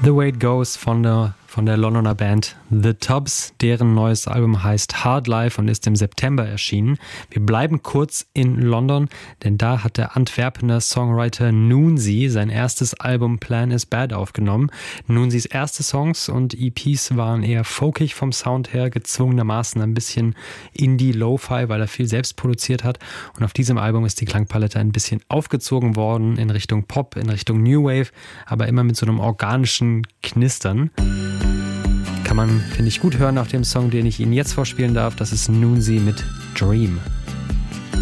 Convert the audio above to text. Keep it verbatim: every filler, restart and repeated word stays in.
The Way It Goes von der, von der Londoner Band The Tubbs. Deren neues Album heißt Hard Life und ist im September erschienen. Wir bleiben kurz in London, denn da hat der Antwerpener Songwriter Noonsy sein erstes Album Plan is Bad aufgenommen. Noonsys erste Songs und E Ps waren eher folkig vom Sound her, gezwungenermaßen ein bisschen Indie-Lo-Fi, weil er viel selbst produziert hat. Und auf diesem Album ist die Klangpalette ein bisschen aufgezogen worden in Richtung Pop, in Richtung New Wave, aber immer mit so einem organischen Knistern. Kann man, finde ich, gut hören auf dem Song, den ich Ihnen jetzt vorspielen darf. Das ist Noonsy mit Dream.